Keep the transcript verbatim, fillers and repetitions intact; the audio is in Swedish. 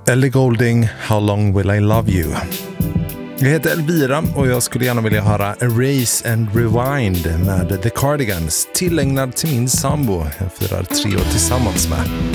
Ellie Goulding, How Long Will I Love You. Jag heter Elvira och jag skulle gärna vilja höra Erase and Rewind med The Cardigans, tillägnad till min sambo jag firar tre år tillsammans med.